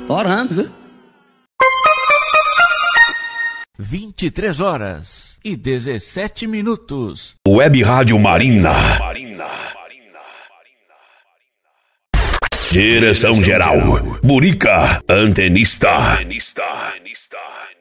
Orando, viu? 23h17. Web Rádio Marina. Direção geral, Burica, antenista.